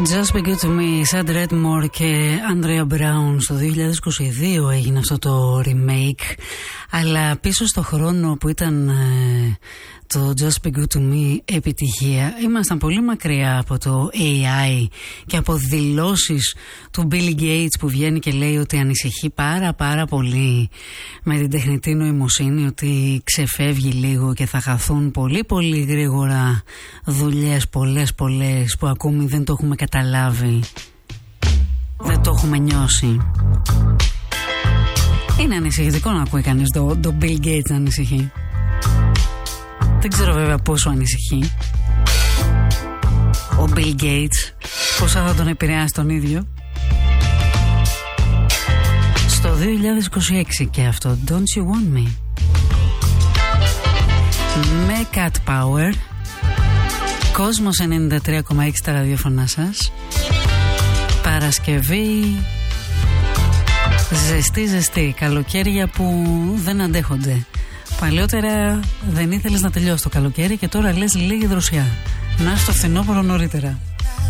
Just Be Good To Me, Sad Redmore και Andrea Brown. Στο 2022 έγινε αυτό το remake, αλλά πίσω στο χρόνο που ήταν το Just Be Good To Me επιτυχία, ήμασταν πολύ μακριά από το AI και από δηλώσεις του Bill Gates που βγαίνει και λέει ότι ανησυχεί πάρα πολύ με την τεχνητή νοημοσύνη, ότι ξεφεύγει λίγο και θα χαθούν πολύ γρήγορα δουλειές πολλές που ακόμη δεν το έχουμε καταλάβει, δεν το έχουμε νιώσει. Είναι ανησυχητικό να ακούει κανείς το Bill Gates να ανησυχεί. Δεν ξέρω βέβαια πόσο ανησυχεί ο Bill Gates, πόσα θα τον επηρεάσει τον ίδιο. Στο 2026 και αυτό, Don't You Want Me, με Cat Power, Κόσμος 93,6 τα ραδιόφωνά σας. Παρασκευή ζεστή, καλοκαίρια που δεν αντέχονται. Παλιότερα δεν ήθελες να τελειώσει το καλοκαίρι και τώρα λες λίγη δροσιά. Να στο φθινόπωρο νωρίτερα.